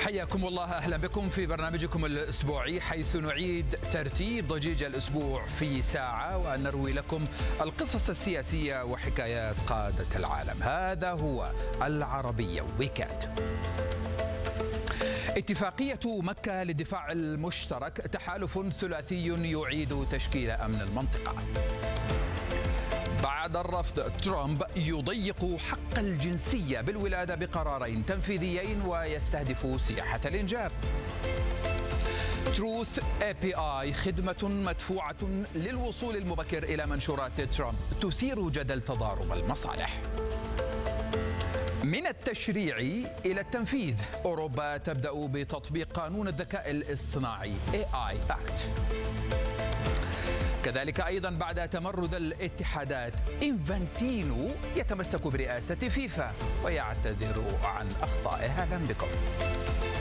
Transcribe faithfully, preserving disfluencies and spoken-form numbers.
حياكم الله، أهلا بكم في برنامجكم الأسبوعي حيث نعيد ترتيب ضجيج الأسبوع في ساعة ونروي لكم القصص السياسية وحكايات قادة العالم. هذا هو العربية ويكند. اتفاقية مكة للدفاع المشترك تحالف ثلاثي يعيد تشكيل أمن المنطقة. بعد الرفض، ترامب يضيق حق الجنسية بالولادة بقرارين تنفيذيين ويستهدف سياحة الإنجاب. تروث اي بي اي خدمة مدفوعة للوصول المبكر إلى منشورات ترامب تثير جدل تضارب المصالح. من التشريع إلى التنفيذ، أوروبا تبدأ بتطبيق قانون الذكاء الاصطناعي إيه آي أكت. كذلك أيضا بعد تمرد الاتحادات، إنفانتينو يتمسك برئاسة فيفا ويعتذر عن أخطائه. أهلا بكم.